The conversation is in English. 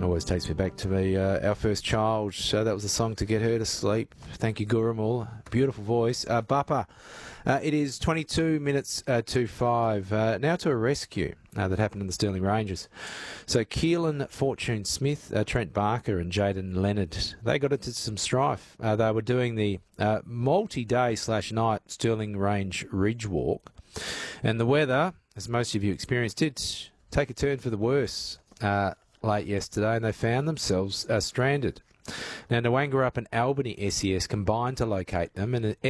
Always takes me back to our first child. So that was a song to get her to sleep. Thank you, Gurumul. Beautiful voice. Bappa. It is 22 minutes to 5. Now to a rescue that happened in the Stirling Ranges. So Keelan Fortune Smith, Trent Barker and Jaden Leonard, they got into some strife. They were doing the multi-day/night Stirling Range Ridge Walk. And the weather, as most of you experienced, did take a turn for the worse late yesterday, and they found themselves stranded. Now, Nwangarup and Albany SES combined to locate them, and